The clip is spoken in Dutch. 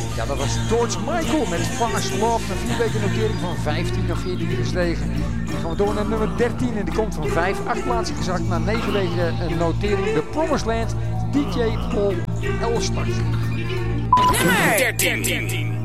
Ja, dat was George Michael met Fast Love. Na 4 weken notering van 15 naar 14 gestegen. Dan gaan we door naar nummer 13 en die komt van 5, 8 plaatsen gezakt naar 9 weken een notering. The Promised Land, DJ Paul Elstak. Nummer 13.